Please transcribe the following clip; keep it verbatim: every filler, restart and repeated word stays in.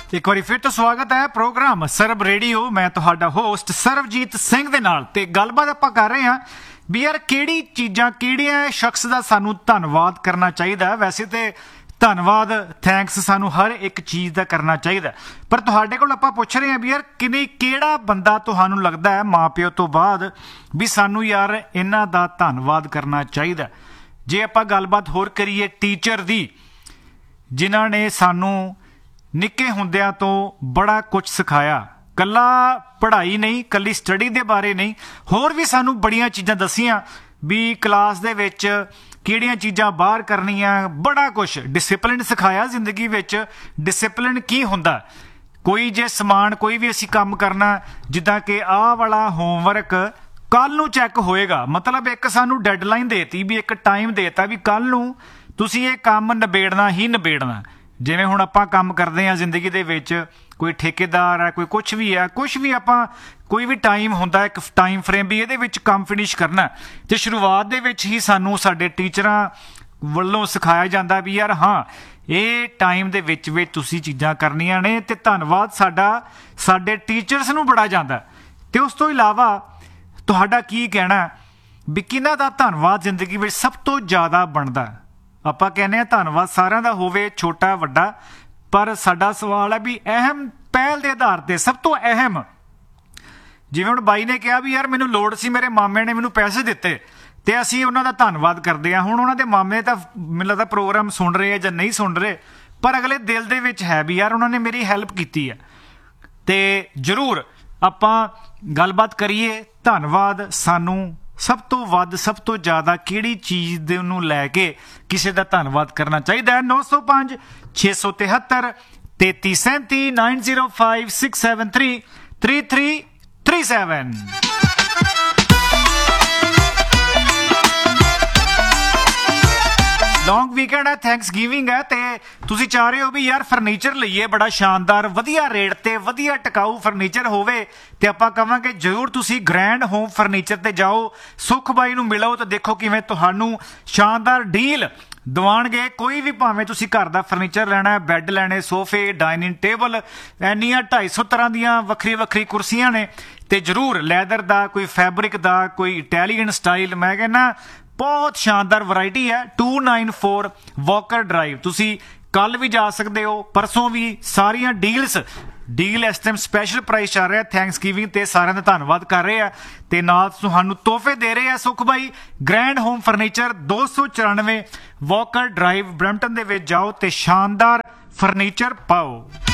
एक बार फिर तो स्वागत है प्रोग्राम सरब रेडियो। मैं तुहाडा होस्ट सरबजीत सिंह दे नाल ते गलबात आपां कर रहे हैं भी यार किहड़ी चीज़ां किहड़ियां शख्स दा सानू धन्नवाद करना चाहिए। वैसे तो धन्नवाद थैंक्स सानू हर एक चीज़ का करना चाहिए, पर तुहाडे कोल आपां पुछ रहे हैं भी यार किनी किहड़ा बंदा तुहानू लगदा है माँ प्यो तो बाद भी सानू यार इन्हां दा धन्नवाद करना चाहिए। जे आपां गलबात होर करिए टीचर दी, जिन्हां ने सानू निक्के हुंदियां तो बड़ा कुछ सिखाया, कला पढ़ाई नहीं, कली स्टडी दे बारे नहीं, होर भी सानू बड़ियां चीज़ां दसियां भी क्लास दे विच किहड़ियां चीज़ां बाहर करनियां, बड़ा कुछ डिसिपलिन सिखाया जिंदगी विच। डिसिपलिन की हुंदा, कोई जे समान कोई भी असीं काम करना जिद्दां कि आह वाला होमवर्क कल नूं चैक होएगा, मतलब एक सानू डैडलाइन देती भी एक टाइम देता भी कल नूं तुसीं ये काम निबेड़ना ही निबेड़ना। जिवें हुण आपां काम करदे हां जिंदगी दे विच, कोई ठेकेदार है, कोई कुछ भी है, कुछ भी आपां कोई भी टाइम हुंदा, एक टाइम फ्रेम भी इहदे विच काम फिनिश करना ते शुरुआत दे विच ही सानू साडे टीचरां वल्लों सिखाया जांदा भी यार हाँ ये टाइम दे विच विच तुसीं चीज़ां करनियां ने। ते धन्नवाद साडा साडे टीचर्स नूं बड़ा जांदा। ते उस तो इलावा तुहाडा की कहना भी किहनां दा धन्नवाद जिंदगी विच सब तो ज़्यादा बनदा। आपां कहने धन्नवाद सारिਆਂ ਦਾ ਹੋਵੇ, छोटा ਵੱਡਾ, पर साडा सवाल है भी अहम पहल के आधार पर सब तो अहम, जिवें हुण बाई ने कहा भी यार मैनूं लोड़ सी, मेरे मामे ने मैनूं पैसे दिते ते असीं उन्हां दा धन्नवाद करदे हां। हुण उन्हां दे मामे तां मैनूं लगदा प्रोग्राम सुन रहे हैं जां नहीं सुन रहे, पर अगले दिल दे विच है भी यार उन्हां ने मेरी हैल्प कीती है। ते जरूर आपां गलबात करिए धन्नवाद सानूं सब तो वध सब तो ज़्यादा किहड़ी चीज़ दे नूं लैके किसी का धन्नवाद करना चाहिए। नौ सौ पाँच छे सौ तिहत्तर तेती सैंती nine zero five six seven three three three three seven. Long weekend है, थैंक्स गिविंग है, तो तुसीं चाह रहे हो भी यार फर्नीचर लईए बड़ा शानदार वधिया रेट ते वधिया टिकाऊ फर्नीचर होवे, ते आपां कहांगे जरूर तुसीं ग्रैंड होम फर्नीचर ते जाओ, सुख बाई नूं मिलो तो देखो किवें तुहानूं शानदार डील दवाणगे। कोई भी भावें तुसीं घर दा फर्नीचर लैना है, बैड लैने, सोफे, डाइनिंग टेबल, इन्नियां ढाई सौ तरह दियां वक्री वक्री कुर्सियां ने, ते जरूर लैदर दा, कोई फैब्रिक दा, कोई इटैलीअन स्टाइल, मैं कहना बहुत शानदार वैरायटी है। To nine four walker drive, तुसी कल भी जा सकते हो, परसों भी, सारियां डील्स डील इस टाइम स्पैशल प्राइस चल रहा है। थैंक्स गिविंग ते सारिਆਂ ਦਾ ਧੰਨਵਾਦ कर रहे हैं ते नाल ਤੁਹਾਨੂੰ ਤੋਹਫੇ दे रहे हैं सुख भाई ग्रैंड होम फर्नीचर दो सौ चौरानवे वॉकर ड्राइव ब्रैम्पटन ਦੇ ਵਿੱਚ जाओ ते शानदार फर्नीचर पाओ।